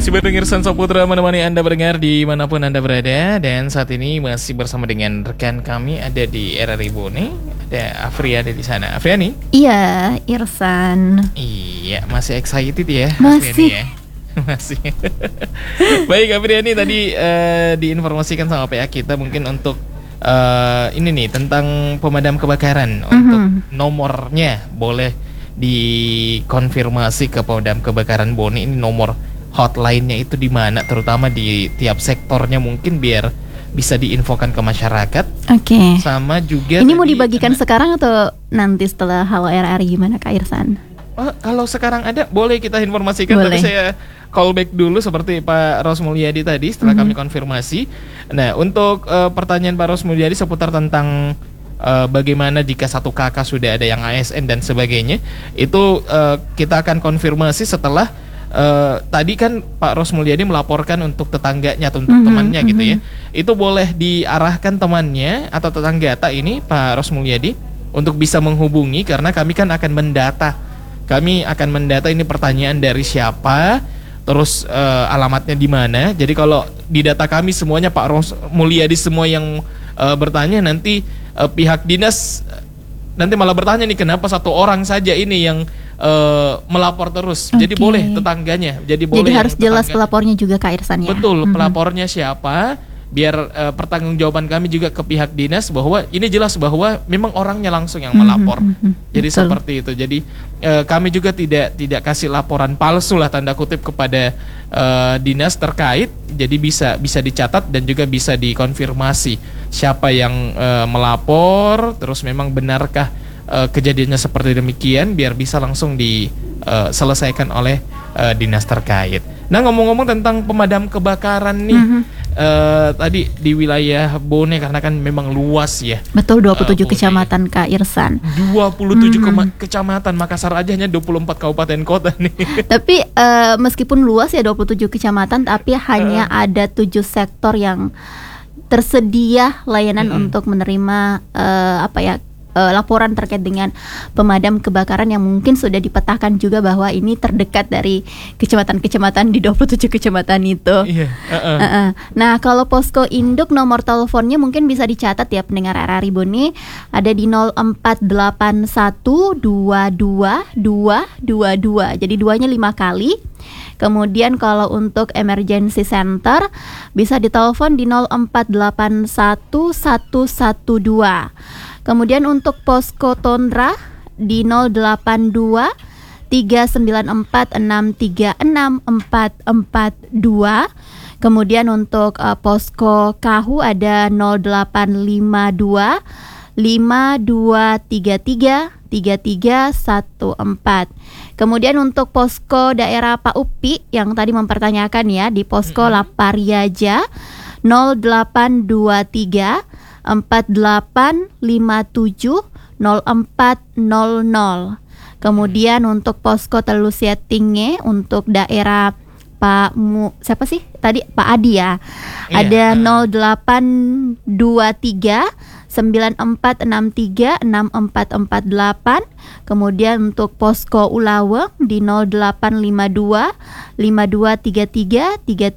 Masih berdengar Sansa Putra menemani Anda berdengar dimanapun Anda berada. Dan saat ini masih bersama dengan rekan kami ada di RRI Bone. Ada Afria ada di sana. Afriani? Iya, Irsan. Iya, masih excited ya Masih. Afriani ya? Masih. Baik Afriani, tadi diinformasikan sama PA kita mungkin untuk ini nih tentang pemadam kebakaran. Untuk nomornya boleh dikonfirmasi ke pemadam kebakaran Bone. Ini nomor hotline-nya itu di mana, terutama di tiap sektornya mungkin biar bisa diinfokan ke masyarakat. Oke. Sama juga Ini mau dibagikan sekarang atau nanti setelah Halo RRI gimana Kak Irsan? Kalau sekarang ada boleh kita informasikan. Boleh. Tapi saya callback dulu seperti Pak Rosmulyadi tadi setelah kami konfirmasi. Nah, untuk pertanyaan Pak Rosmulyadi seputar tentang bagaimana jika satu kakak sudah ada yang ASN dan sebagainya, itu kita akan konfirmasi setelah tadi kan Pak Rosmulyadi melaporkan untuk tetangganya atau untuk temannya gitu ya. Itu boleh diarahkan temannya atau tetangga ini Pak Rosmulyadi untuk bisa menghubungi, karena kami kan akan mendata. Kami akan mendata ini pertanyaan dari siapa, terus alamatnya di mana. Jadi kalau di data kami semuanya Pak Rosmulyadi semua yang bertanya, nanti pihak dinas nanti malah bertanya nih kenapa satu orang saja ini yang melapor terus. Jadi boleh tetangganya. Jadi harus jelas pelapornya juga Kak Irsan ya. Betul, pelapornya siapa, biar pertanggungjawaban kami juga ke pihak dinas bahwa ini jelas bahwa memang orangnya langsung yang melapor. Jadi Betul. seperti itu. Jadi kami juga tidak kasih laporan palsu lah tanda kutip kepada dinas terkait. Jadi bisa dicatat dan juga bisa dikonfirmasi siapa yang melapor, terus memang benarkah kejadiannya seperti demikian, biar bisa langsung diselesaikan oleh dinas terkait. Nah, ngomong-ngomong tentang pemadam kebakaran nih, tadi di wilayah Bone karena kan memang luas ya. Betul, 27 Bone. kecamatan Kak Irsan. 27 kecamatan, Makassar aja hanya 24 kabupaten kota nih. Tapi meskipun luas ya 27 kecamatan, tapi hanya ada 7 sektor yang tersedia layanan untuk menerima laporan terkait dengan pemadam kebakaran yang mungkin sudah dipetakan juga bahwa ini terdekat dari kecamatan-kecamatan di 27 kecamatan itu. Iya. Nah, kalau posko induk nomor teleponnya mungkin bisa dicatat ya pendengar RRI Bone, ada di 0481222222. Jadi duanya 5 kali. Kemudian kalau untuk emergency center bisa ditelepon di 04811112. Kemudian untuk posko Tondra di 082 394 636 442. Kemudian untuk posko Kahu ada 0852 5233 3314. Kemudian untuk posko daerah Pak Upi yang tadi mempertanyakan ya, di posko Lapariaja 0823 4857 0400. Kemudian untuk posko Telusiatinge untuk daerah siapa sih tadi, Pak Adi ya, ada 0823 9463 6448. Kemudian untuk posko Ulawe di 0852 5233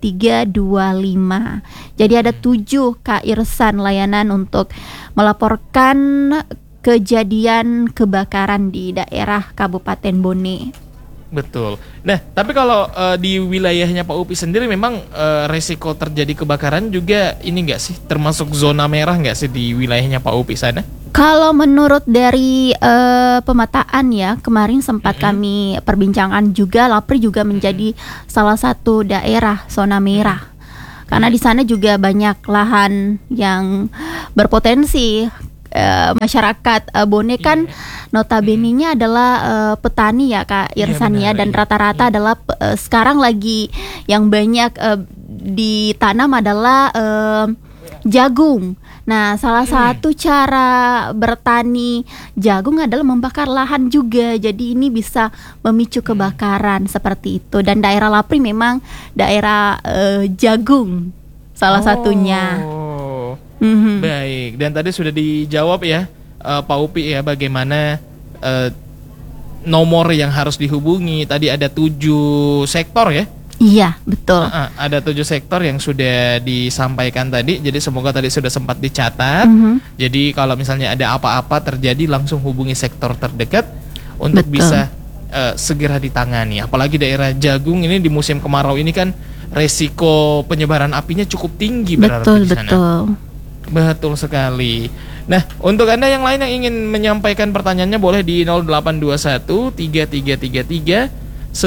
3325. Jadi ada 7 Kak Irsan layanan untuk melaporkan kejadian kebakaran di daerah Kabupaten Bone. Betul. Nah, tapi kalau di wilayahnya Pak Upi sendiri memang resiko terjadi kebakaran juga ini enggak sih, termasuk zona merah enggak sih di wilayahnya Pak Upi sana? Kalau menurut dari pemetaan ya, kemarin sempat kami perbincangkan juga, Lapri juga menjadi salah satu daerah zona merah. Karena di sana juga banyak lahan yang berpotensi. Masyarakat Bone kan notabene-nya adalah petani ya Kak Irsan ya, dan rata-rata adalah sekarang lagi yang banyak ditanam adalah jagung. Nah, salah satu cara bertani jagung adalah membakar lahan juga. Jadi ini bisa memicu kebakaran seperti itu. Dan daerah Lapri memang daerah jagung salah satunya. Baik, dan tadi sudah dijawab ya Pak Upi ya, bagaimana nomor yang harus dihubungi. Tadi ada 7 sektor ya. Iya, betul. Ada 7 sektor yang sudah disampaikan tadi. Jadi semoga tadi sudah sempat dicatat. Jadi kalau misalnya ada apa-apa terjadi, langsung hubungi sektor terdekat untuk Betul. bisa segera ditangani. Apalagi daerah Jagung ini di musim kemarau ini kan resiko penyebaran apinya cukup tinggi berarti Betul, di sana. betul. Betul sekali. Nah, untuk Anda yang lain yang ingin menyampaikan pertanyaannya boleh di 0821 3333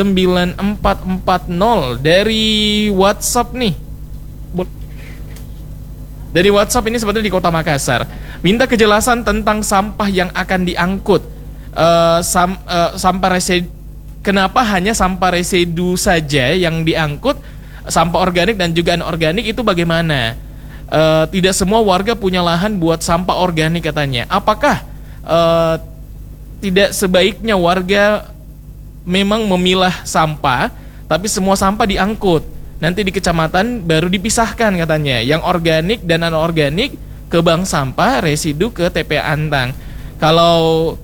9440 dari WhatsApp nih. Dari WhatsApp ini sebetulnya di Kota Makassar. Minta kejelasan tentang sampah yang akan diangkut. Sampah residu. Kenapa hanya sampah residu saja yang diangkut? Sampah organik dan juga anorganik itu bagaimana? Tidak semua warga punya lahan buat sampah organik katanya. Apakah tidak sebaiknya warga memang memilah sampah, tapi semua sampah diangkut. Nanti di kecamatan baru dipisahkan katanya. Yang organik dan anorganik ke bank sampah, residu ke TPA Antang. Kalau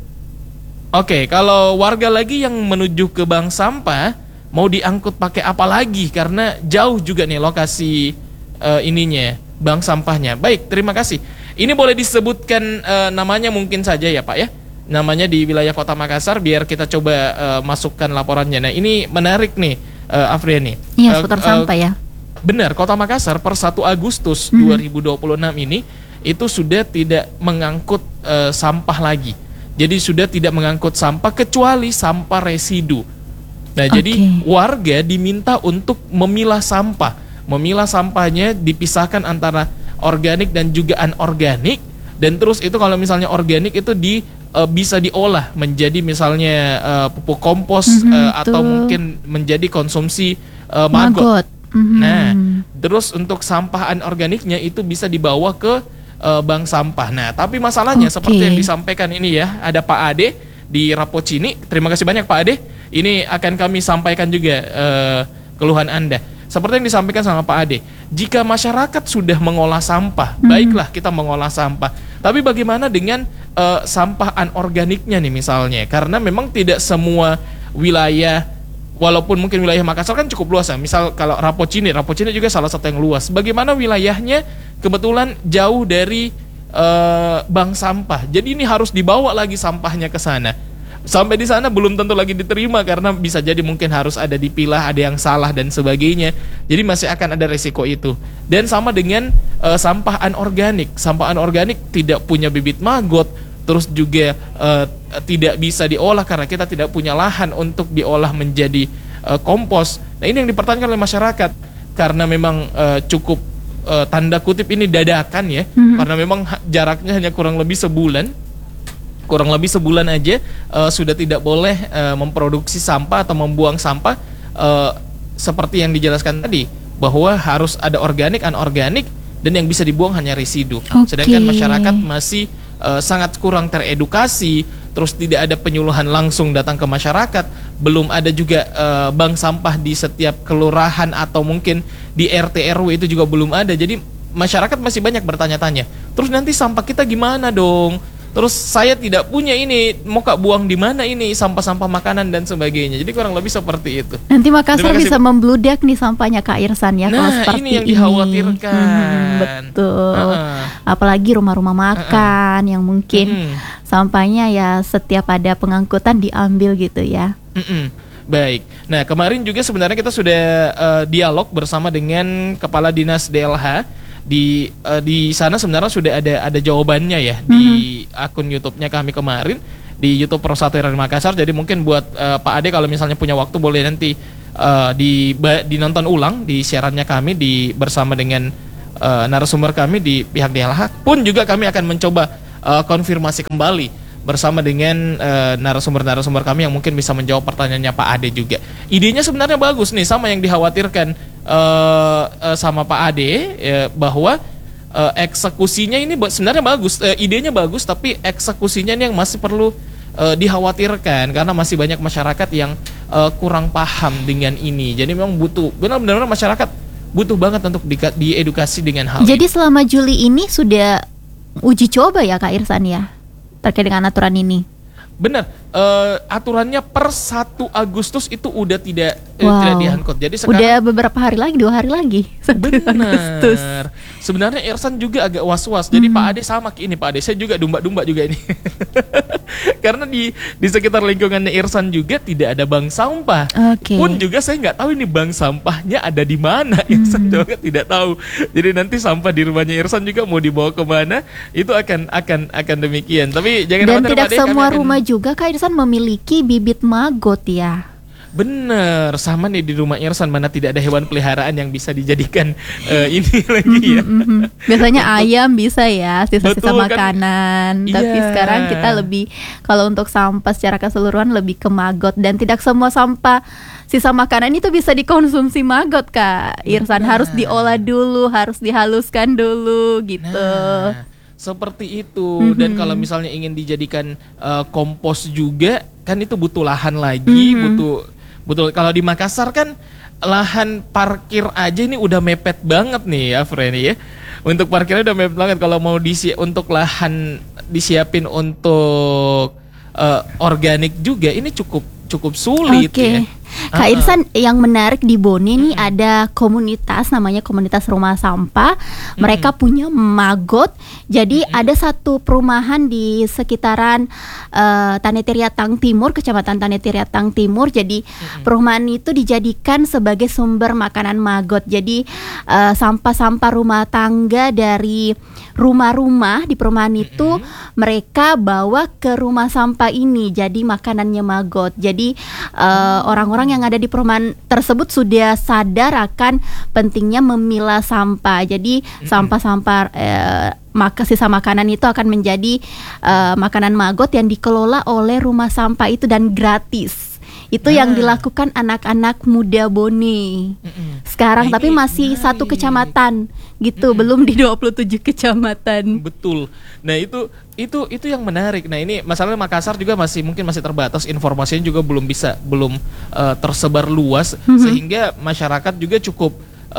warga lagi yang menuju ke bank sampah mau diangkut pakai apa lagi? Karena jauh juga nih lokasi ininya, bank sampahnya. Baik, terima kasih. Ini boleh disebutkan namanya mungkin saja ya Pak ya? Namanya di wilayah Kota Makassar biar kita coba masukkan laporannya. Nah ini menarik nih Afriani. Iya, seputar sampah ya. Benar, Kota Makassar per 1 Agustus 2026 ini itu sudah tidak mengangkut sampah lagi. Jadi sudah tidak mengangkut sampah kecuali sampah residu. Nah jadi warga diminta untuk memilah sampah. Memilah sampahnya dipisahkan antara organik dan juga anorganik. Dan terus itu kalau misalnya organik itu bisa diolah menjadi misalnya pupuk kompos atau mungkin menjadi konsumsi maggot. Nah, terus untuk sampah anorganiknya itu bisa dibawa ke bank sampah. Nah, tapi masalahnya seperti yang disampaikan ini ya, ada Pak Ade di Rapocini. Terima kasih banyak Pak Ade. Ini akan kami sampaikan juga keluhan Anda. Seperti yang disampaikan sama Pak Ade, jika masyarakat sudah mengolah sampah, baiklah kita mengolah sampah. Tapi bagaimana dengan sampah anorganiknya nih misalnya? Karena memang tidak semua wilayah, walaupun mungkin wilayah Makassar kan cukup luas ya. Misal kalau Rapocini juga salah satu yang luas. Bagaimana wilayahnya kebetulan jauh dari bank sampah. Jadi ini harus dibawa lagi sampahnya ke sana. Sampai di sana belum tentu lagi diterima karena bisa jadi mungkin harus ada dipilah, ada yang salah dan sebagainya. Jadi masih akan ada resiko itu. Dan sama dengan sampah anorganik. Sampah anorganik tidak punya bibit maggot, terus juga tidak bisa diolah karena kita tidak punya lahan untuk diolah menjadi kompos. Nah ini yang dipertanyakan oleh masyarakat karena memang cukup tanda kutip ini dadakan ya, karena memang jaraknya hanya kurang lebih sebulan aja sudah tidak boleh memproduksi sampah atau membuang sampah seperti yang dijelaskan tadi, bahwa harus ada organik, anorganik, dan yang bisa dibuang hanya residu. Sedangkan masyarakat masih sangat kurang teredukasi, terus tidak ada penyuluhan langsung datang ke masyarakat, belum ada juga bank sampah di setiap kelurahan atau mungkin di RT RW itu juga belum ada. Jadi masyarakat masih banyak bertanya-tanya, terus nanti sampah kita gimana dong? Terus saya tidak punya ini, mau kak buang di mana ini sampah-sampah makanan dan sebagainya. Jadi kurang lebih seperti itu. Nanti Makassar bisa membludak nih sampahnya Kak Irsan ya. Nah, kalau seperti ini yang dikhawatirkan. Betul. Apalagi rumah-rumah makan yang mungkin sampahnya ya setiap ada pengangkutan diambil gitu ya. Baik. Nah kemarin juga sebenarnya kita sudah dialog bersama dengan Kepala Dinas DLH. Di sana sebenarnya sudah ada jawabannya ya di akun YouTube-nya kami kemarin di YouTube Pro 1 RRI Makassar. Jadi mungkin buat Pak Ade kalau misalnya punya waktu boleh nanti dinonton ulang di siarannya kami bersama dengan narasumber kami di pihak DLH. Pun juga kami akan mencoba konfirmasi kembali bersama dengan narasumber-narasumber kami yang mungkin bisa menjawab pertanyaannya Pak Ade juga. Idenya sebenarnya bagus nih, sama yang dikhawatirkan sama Pak Ade bahwa eksekusinya ini sebenarnya bagus, idenya bagus, tapi eksekusinya ini yang masih perlu dikhawatirkan karena masih banyak masyarakat yang kurang paham dengan ini. Jadi memang butuh benar-benar masyarakat butuh banget untuk diedukasi dengan hal Jadi ini. Selama Juli ini sudah uji coba ya Kak Irsan ya terkait dengan aturan ini. Benar, aturannya per 1 Agustus itu udah tidak Wow. tidak diangkut. Jadi sekarang Udah beberapa hari lagi, 2 hari lagi. 1 Agustus. benar. Sebenarnya Irsan juga agak was-was. Jadi Pak Ade sama ini Pak Ade, saya juga dumba-dumba juga ini. Karena di sekitar lingkungannya Irsan juga tidak ada bank sampah. Oke. Pun juga saya nggak tahu ini bank sampahnya ada di mana. Irsan juga tidak tahu. Jadi nanti sampah di rumahnya Irsan juga mau dibawa kemana itu akan demikian. Tapi jangan Dan khawatir, tidak Pak Ade, kami semua akan- rumah juga Kak Irsan memiliki bibit maggot ya. Bener, sama nih di rumah Irsan mana tidak ada hewan peliharaan yang bisa dijadikan ini lagi ya. Biasanya ayam bisa ya, sisa-sisa Betul, kan? makanan. Tapi Iya. sekarang kita lebih, kalau untuk sampah secara keseluruhan lebih ke maggot. Dan tidak semua sampah sisa makanan itu bisa dikonsumsi maggot Kak Irsan. Harus diolah dulu, harus dihaluskan dulu gitu. Nah, seperti itu. Dan kalau misalnya ingin dijadikan kompos juga, kan itu butuh lahan lagi, butuh kalau di Makassar kan lahan parkir aja ini udah mepet banget nih ya, Frenny ya. Untuk parkirnya udah mepet banget. Kalau mau untuk lahan disiapin untuk organik juga ini cukup sulit Oke. ya. Kak Irsan, yang menarik di Bone nih ada komunitas namanya komunitas rumah sampah. Mereka punya maggot. Jadi ada satu perumahan di sekitaran Tanetiriatang Timur, Kecamatan Tanetiriatang Timur. Jadi perumahan itu dijadikan sebagai sumber makanan maggot. Jadi sampah-sampah rumah tangga dari rumah-rumah di perumahan itu mereka bawa ke rumah sampah ini. Jadi makanannya maggot. Jadi orang-orang yang ada di perumahan tersebut sudah sadar akan pentingnya memilah sampah. Jadi sampah-sampah sisa makanan itu akan menjadi makanan maggot yang dikelola oleh rumah sampah itu dan gratis. Itu yang dilakukan anak-anak muda Bone sekarang, Nah, tapi ini masih menarik. 1 kecamatan gitu, belum di 27 kecamatan. Betul. Nah itu yang menarik. Nah ini masalahnya Makassar juga mungkin masih terbatas, informasinya juga belum tersebar luas, sehingga masyarakat juga cukup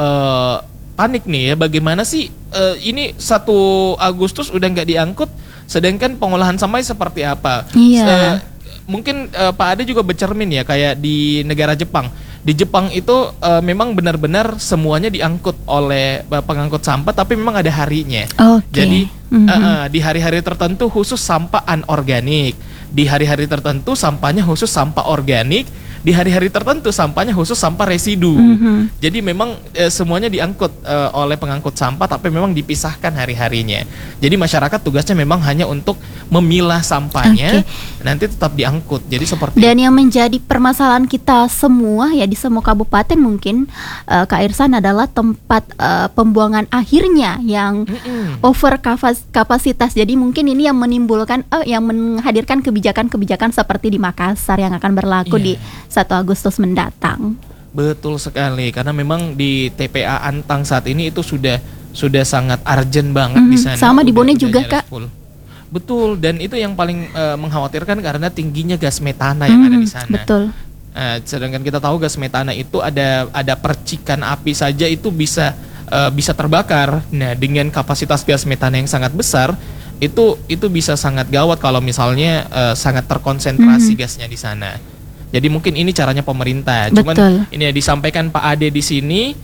panik nih ya. Bagaimana sih ini 1 Agustus udah nggak diangkut, sedangkan pengolahan sampahnya seperti apa? Iya. Mungkin Pak Ade juga bercermin ya kayak di negara Jepang. Di Jepang itu memang benar-benar semuanya diangkut oleh pengangkut sampah, tapi memang ada harinya. Oke. Jadi di hari-hari tertentu khusus sampah anorganik, di hari-hari tertentu sampahnya khusus sampah organik, di hari-hari tertentu sampahnya khusus sampah residu. Jadi memang semuanya diangkut oleh pengangkut sampah, tapi memang dipisahkan hari-harinya. Jadi masyarakat tugasnya memang hanya untuk memilah sampahnya, nanti tetap diangkut. Jadi seperti Dan yang menjadi permasalahan kita semua ya di semua kabupaten mungkin Kak Irsan adalah tempat pembuangan akhirnya yang over kapasitas. Jadi mungkin ini yang menimbulkan yang menghadirkan kebijakan-kebijakan seperti di Makassar yang akan berlaku di 1 Agustus mendatang. Betul sekali, karena memang di TPA Antang saat ini itu sudah sangat urgent banget di sana. Sama di Bone Udah juga, nyaris Kak. full. Betul, dan itu yang paling mengkhawatirkan karena tingginya gas metana yang ada di sana. Betul. Sedangkan kita tahu gas metana itu ada percikan api saja itu bisa terbakar. Nah, dengan kapasitas gas metana yang sangat besar, itu bisa sangat gawat kalau misalnya sangat terkonsentrasi gasnya di sana. Jadi mungkin ini caranya pemerintah. Cuman Betul. ini ya disampaikan Pak Ade di sini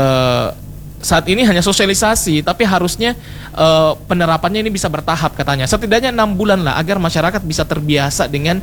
saat ini hanya sosialisasi, tapi harusnya penerapannya ini bisa bertahap katanya. Setidaknya 6 bulan lah agar masyarakat bisa terbiasa dengan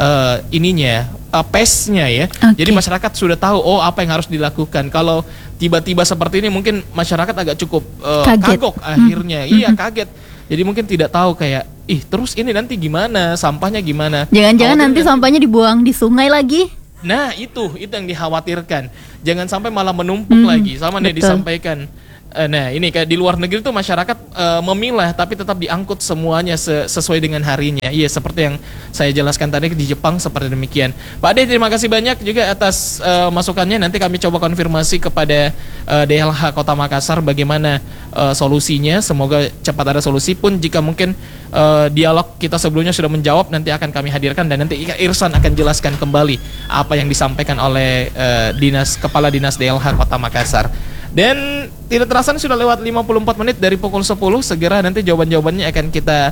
pace-nya ya. Oke. Jadi masyarakat sudah tahu apa yang harus dilakukan. Kalau tiba-tiba seperti ini mungkin masyarakat agak cukup Kaget. kagok akhirnya. Iya, kaget. Jadi mungkin tidak tahu kayak terus ini nanti gimana, sampahnya gimana. Jangan-jangan nanti Khawatir sampahnya dibuang di sungai lagi. Nah itu yang dikhawatirkan. Jangan sampai malah menumpuk lagi. Sama nih betul. disampaikan. Nah ini kayak di luar negeri tuh masyarakat memilah tapi tetap diangkut semuanya sesuai dengan harinya. Iya seperti yang saya jelaskan tadi di Jepang seperti demikian. Pak Ade terima kasih banyak juga atas masukannya. Nanti kami coba konfirmasi kepada DLH Kota Makassar bagaimana solusinya. Semoga cepat ada solusi, pun jika mungkin dialog kita sebelumnya sudah menjawab, nanti akan kami hadirkan dan nanti Irsan akan jelaskan kembali apa yang disampaikan oleh Kepala Dinas DLH Kota Makassar. Dan tidak terasa sudah lewat 54 menit dari pukul 10. Segera nanti jawaban-jawabannya akan kita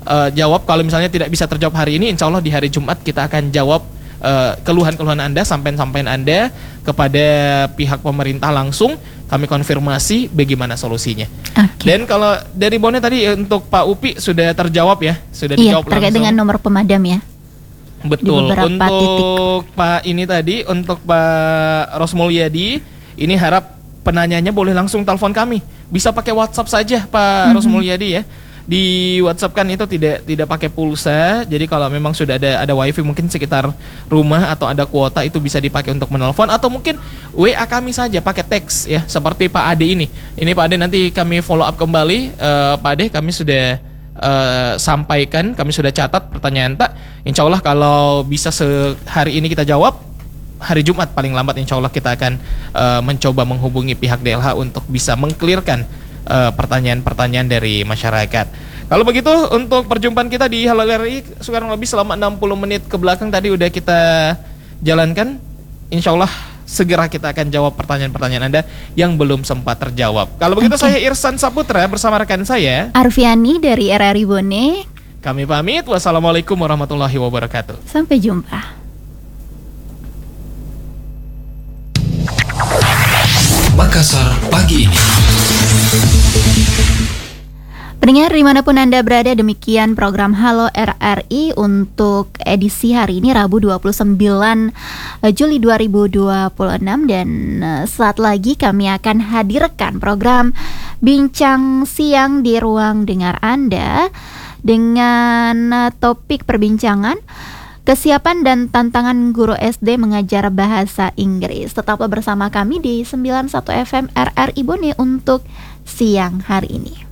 jawab. Kalau misalnya tidak bisa terjawab hari ini, insya Allah di hari Jumat kita akan jawab keluhan-keluhan Anda, sampean-sampean Anda kepada pihak pemerintah langsung. Kami konfirmasi bagaimana solusinya. Dan kalau dari Bone tadi untuk Pak Upi sudah terjawab ya, sudah dijawab langsung. Terkait dengan nomor pemadam ya. Betul. Untuk Pak ini tadi, untuk Pak Rosmulyadi, ini harap penanyanya boleh langsung telepon kami. Bisa pakai WhatsApp saja Pak Rosmulyadi ya. Di WhatsApp kan itu tidak pakai pulsa. Jadi kalau memang sudah ada wifi mungkin sekitar rumah atau ada kuota, itu bisa dipakai untuk menelpon, atau mungkin WA kami saja pakai teks ya, seperti Pak Ade ini. Ini Pak Ade nanti kami follow up kembali. Pak Ade kami sudah sampaikan, kami sudah catat pertanyaan Pak. Insya Allah kalau bisa hari ini kita jawab, hari Jumat paling lambat insya Allah kita akan mencoba menghubungi pihak DLH untuk bisa mengklirkan pertanyaan-pertanyaan dari masyarakat. Kalau begitu untuk perjumpaan kita di Halo RRI sekarang lebih selama 60 menit ke belakang tadi udah kita jalankan. Insya Allah segera kita akan jawab pertanyaan-pertanyaan Anda yang belum sempat terjawab. Kalau begitu saya Irsan Saputra bersama rekan saya Arfiani dari RRI Bone. Kami pamit. Wassalamualaikum warahmatullahi wabarakatuh. Sampai jumpa. Makassar pagi ini. Pendengar dimanapun Anda berada, demikian program Halo RRI untuk edisi hari ini Rabu 29 Juli 2026. Dan saat lagi kami akan hadirkan program Bincang Siang di Ruang Dengar Anda dengan topik perbincangan kesiapan dan tantangan guru SD mengajar bahasa Inggris. Tetaplah bersama kami di 91 FM RRI Bone untuk siang hari ini.